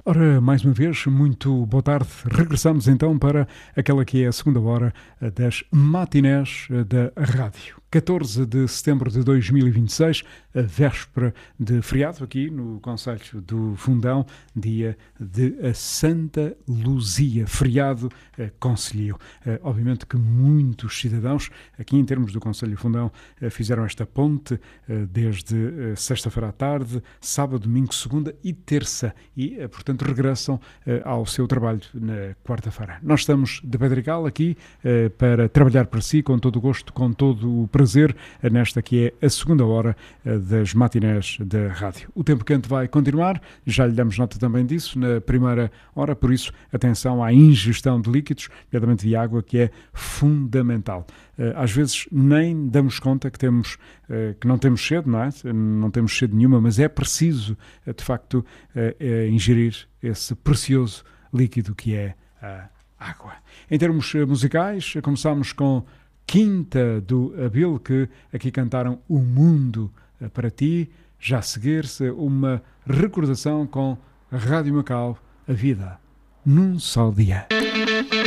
Ora, mais uma vez, muito boa tarde. Regressamos então para aquela que é a segunda hora das matinés da rádio. 14 de setembro de 2026, a véspera de feriado aqui no concelho do Fundão, dia de Santa Luzia, feriado concelhio. Obviamente que muitos cidadãos aqui em termos do concelho do Fundão fizeram esta ponte desde sexta-feira à tarde, sábado, domingo, segunda e terça e, portanto, regressam ao seu trabalho na quarta-feira. Nós estamos de Pedregal aqui para trabalhar para si com todo o gosto, com todo o prazer, nesta que é a segunda hora das matinés da rádio. O tempo quente vai continuar, já lhe damos nota também disso na primeira hora, por isso atenção à ingestão de líquidos, nomeadamente de água, que é fundamental. Às vezes nem damos conta que não temos sede, não é? Não temos sede nenhuma, mas é preciso, de facto, ingerir esse precioso líquido que é a água. Em termos musicais, começamos com Quinta do Abil, que aqui cantaram O Mundo para Ti. Já a seguir-se uma recordação com a Rádio Macau, A Vida num Só Dia.